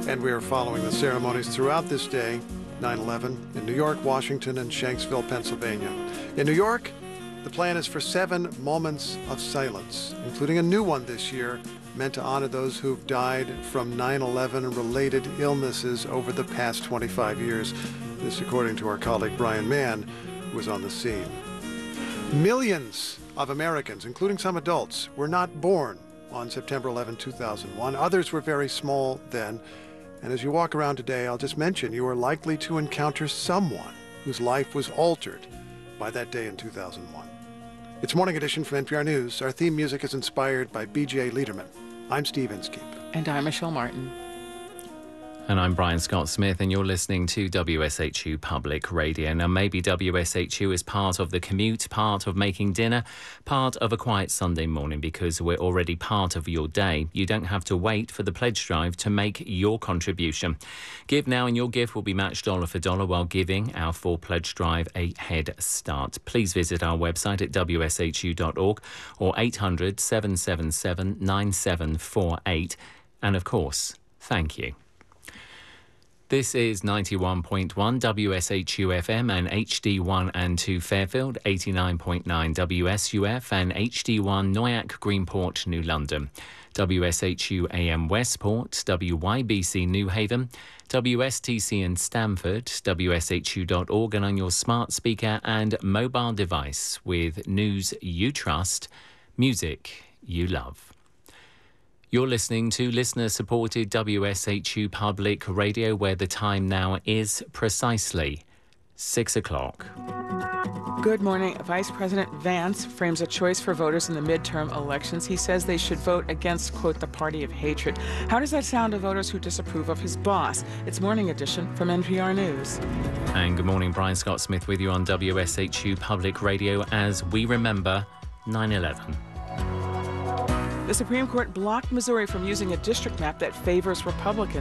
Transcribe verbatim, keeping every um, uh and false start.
And we are following the ceremonies throughout this day, nine eleven, in New York, Washington, and Shanksville, Pennsylvania. In New York, the plan is for seven moments of silence, including a new one this year, meant to honor those who've died from nine eleven related illnesses over the past twenty-five years. This according to our colleague Brian Mann, who was on the scene. Millions of Americans, including some adults, were not born on September eleventh, two thousand one. Others were very small then. And as you walk around today, I'll just mention you are likely to encounter someone whose life was altered by that day in two thousand one. It's Morning Edition from N P R News. Our theme music is inspired by B J Liederman. I'm Steve Inskeep. And I'm Michelle Martin. And I'm Brian Scott Smith, and you're listening to W S H U Public Radio. Now, maybe W S H U is part of the commute, part of making dinner, part of a quiet Sunday morning, because we're already part of your day. You don't have to wait for the pledge drive to make your contribution. Give now, and your gift will be matched dollar for dollar while giving our full pledge drive a head start. Please visit our website at w s h u dot org or eight hundred, seven seven seven, nine seven four eight. And of course, thank you. This is ninety-one point one W S H U F M and H D one and two Fairfield, eighty-nine point nine W S U F and H D one Noyac, Greenport, New London, W S H U A M Westport, W Y B C New Haven, W S T C in Stamford, W S H U dot org, and on your smart speaker and mobile device with news you trust, music you love. You're listening to listener-supported W S H U Public Radio, where the time now is precisely six o'clock. Good morning. Vice President Vance frames a choice for voters in the midterm elections. He says they should vote against, quote, the party of hatred. How does that sound to voters who disapprove of his boss? It's Morning Edition from N P R News. And good morning, Brian Scott Smith with you on W S H U Public Radio as we remember nine eleven. The Supreme Court blocked Missouri from using a district map that favors Republicans.